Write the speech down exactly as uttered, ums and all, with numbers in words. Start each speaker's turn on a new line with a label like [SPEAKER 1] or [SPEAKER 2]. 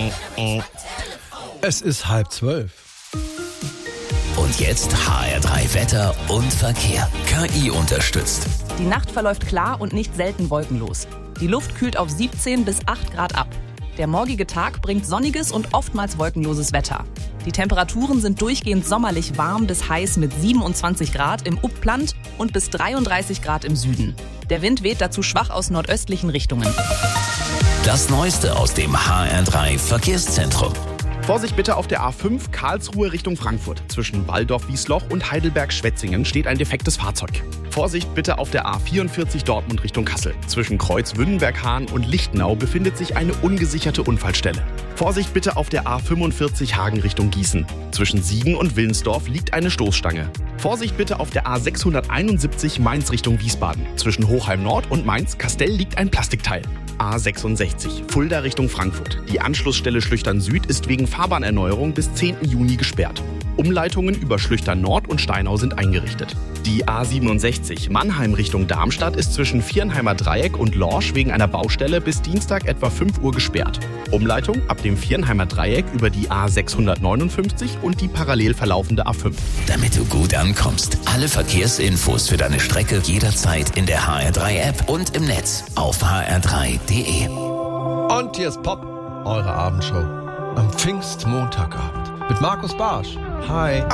[SPEAKER 1] Es ist halb zwölf.
[SPEAKER 2] Und jetzt H R drei Wetter und Verkehr. K I unterstützt.
[SPEAKER 3] Die Nacht verläuft klar und nicht selten wolkenlos. Die Luft kühlt auf siebzehn bis acht Grad ab. Der morgige Tag bringt sonniges und oftmals wolkenloses Wetter. Die Temperaturen sind durchgehend sommerlich warm bis heiß mit siebenundzwanzig Grad im Upland und bis dreiunddreißig Grad im Süden. Der Wind weht dazu schwach aus nordöstlichen Richtungen.
[SPEAKER 2] Das Neueste aus dem H R drei Verkehrszentrum.
[SPEAKER 4] Vorsicht bitte auf der A fünf Karlsruhe Richtung Frankfurt. Zwischen Walldorf-Wiesloch und Heidelberg-Schwetzingen steht ein defektes Fahrzeug. Vorsicht bitte auf der A vierundvierzig Dortmund Richtung Kassel. Zwischen Kreuz Wünnenberg-Hahn und Lichtenau befindet sich eine ungesicherte Unfallstelle. Vorsicht bitte auf der A fünfundvierzig Hagen Richtung Gießen. Zwischen Siegen und Willensdorf liegt eine Stoßstange. Vorsicht bitte auf der A sechshunderteinundsiebzig Mainz Richtung Wiesbaden. Zwischen Hochheim Nord und Mainz-Kastell liegt ein Plastikteil. A sechsundsechzig Fulda Richtung Frankfurt. Die Anschlussstelle Schlüchtern Süd ist wegen Fahrbahnerneuerung bis zehnten Juni gesperrt. Umleitungen über Schlüchtern Nord und Steinau sind eingerichtet. Die A siebenundsechzig Mannheim Richtung Darmstadt ist zwischen Viernheimer Dreieck und Lorsch wegen einer Baustelle bis Dienstag etwa fünf Uhr gesperrt. Umleitung ab dem Viernheimer Dreieck über die A sechshundertneunundfünfzig und die parallel verlaufende A fünf.
[SPEAKER 2] Damit du gut ankommst, alle Verkehrsinfos für deine Strecke jederzeit in der H R drei App und im Netz auf h r drei punkt d e.
[SPEAKER 1] Und hier ist Pop, eure Abendshow am Pfingstmontagabend mit Markus Barsch. Hi.